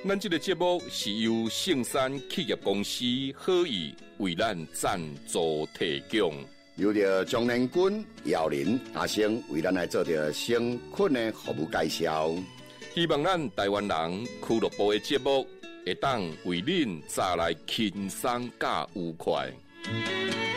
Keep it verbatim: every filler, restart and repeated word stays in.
咱这个节目是由圣山企业公司好意为咱赞助提供。 由着钟连军、姚林、阿星为咱来做着生困的服务介绍。 希望咱台湾人俱乐部的节目会当为恁带来轻松加愉快。